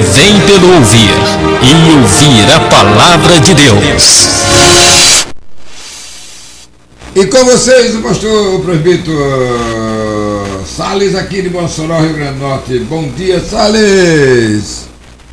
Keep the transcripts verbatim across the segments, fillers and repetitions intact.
vem pelo ouvir, e ouvir a palavra de Deus. E com vocês, o pastor o presbítero Salles, aqui de Mossoró, Rio Grande do Norte. Bom dia, Salles.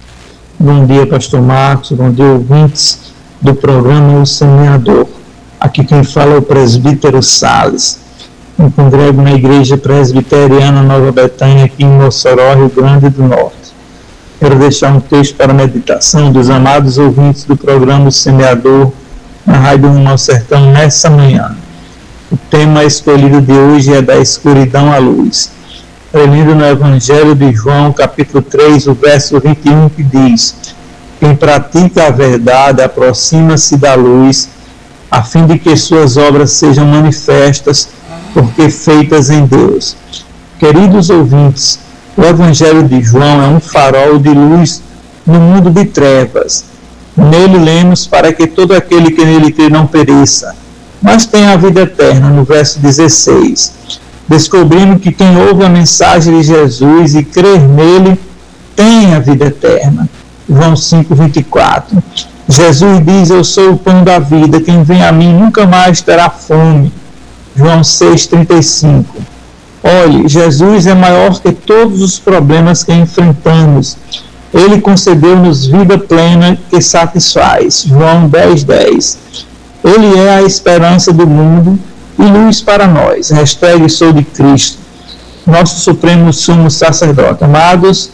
Bom dia, pastor Marcos. Bom dia, ouvintes do programa O Semeador. Aqui quem fala é o presbítero Salles. Me congrego na Igreja Presbiteriana Nova Betânia, aqui em Mossoró, Rio Grande do Norte. Quero deixar um texto para a meditação dos amados ouvintes do programa O Semeador, na Rádio Rumo ao Sertão, nessa manhã. O tema escolhido de hoje é da escuridão à luz. É lido no Evangelho de João, capítulo três, o verso vinte e um, que diz: quem pratica a verdade aproxima-se da luz, a fim de que suas obras sejam manifestas, porque feitas em Deus. Queridos ouvintes, o Evangelho de João é um farol de luz no mundo de trevas. Nele lemos para que todo aquele que nele crê não pereça, mas tenha a vida eterna, no verso dezesseis. Descobrindo que quem ouve a mensagem de Jesus e crer nele tem a vida eterna. João cinco, vinte e quatro. Jesus diz: eu sou o pão da vida, quem vem a mim nunca mais terá fome. João seis, trinta e cinco. Olhe, Jesus é maior que todos os problemas que enfrentamos. Ele concedeu-nos vida plena que satisfaz. João dez, dez. Ele é a esperança do mundo e luz para nós. Hashtag sou de Cristo, nosso supremo sumo sacerdote. Amados,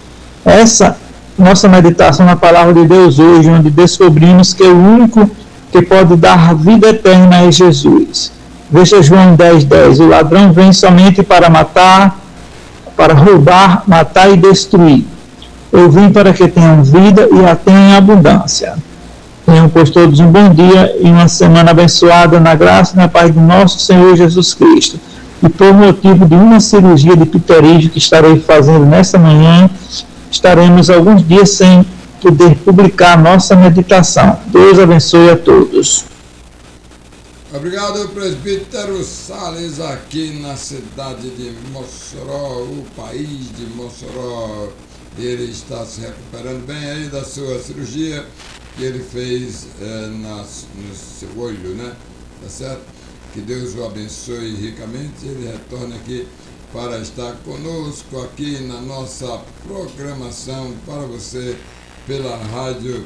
essa nossa meditação na palavra de Deus hoje, onde descobrimos que o único que pode dar vida eterna é Jesus. Veja João dez, dez. O ladrão vem somente para matar, para roubar, matar e destruir. Eu vim para que tenham vida e a tenham em abundância. Tenham, pois, todos um bom dia e uma semana abençoada na graça e na paz do nosso Senhor Jesus Cristo. E por motivo de uma cirurgia de pterígio que estarei fazendo nesta manhã, estaremos alguns dias sem poder publicar nossa meditação. Deus abençoe a todos. Obrigado, presbítero Salles, aqui na cidade de Mossoró, o país de Mossoró. Ele está se recuperando bem aí da sua cirurgia que ele fez é, na, no seu olho, né? Tá certo? Que Deus o abençoe ricamente. Ele retorna aqui para estar conosco aqui na nossa programação para você pela rádio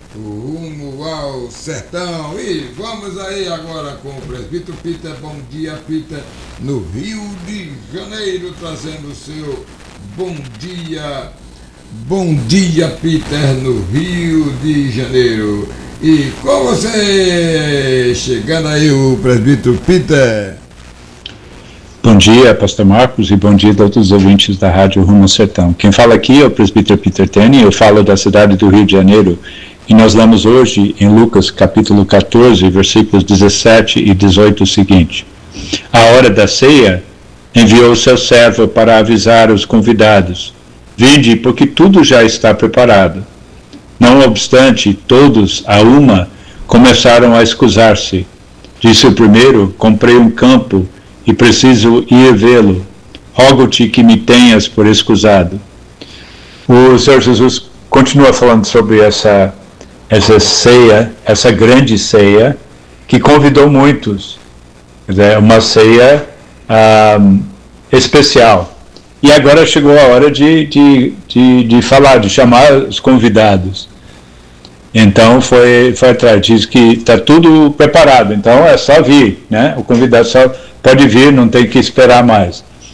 Rumo ao Sertão. E vamos aí agora com o presbítero Peter. Bom dia, Peter, no Rio de Janeiro, trazendo o seu bom dia. Bom dia, Peter, no Rio de Janeiro. E com você, chegando aí o presbítero Peter. Bom dia, pastor Marcos, e bom dia a todos os ouvintes da rádio Rumo ao Sertão. Quem fala aqui é o presbítero Peter Tenney. Eu falo da cidade do Rio de Janeiro. E nós lemos hoje em Lucas capítulo catorze, versículos dezessete e dezoito o seguinte: à hora da ceia, enviou o seu servo para avisar os convidados: vinde, porque tudo já está preparado. Não obstante, todos, a uma, começaram a escusar-se. Disse o primeiro: comprei um campo e preciso ir vê-lo. Rogo-te que me tenhas por escusado. O Senhor Jesus continua falando sobre essa essa ceia, essa grande ceia, que convidou muitos. É uma ceia ah, especial. E agora chegou a hora de, de, de, de falar, de chamar os convidados. Então foi, foi atrás, diz que está tudo preparado, então é só vir, né? O convidado só pode vir, não tem que esperar mais.